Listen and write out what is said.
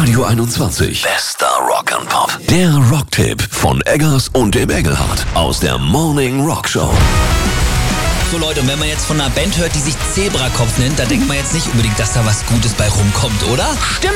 Radio 21. Bester Rock and Pop. Der Rocktipp von Eggers und dem Engelhardt aus der Morning Rock Show. So Leute, und wenn man jetzt von einer Band hört, die sich Zebrakopf nennt, da denkt man jetzt nicht unbedingt, dass da was Gutes bei rumkommt, oder? Stimmt.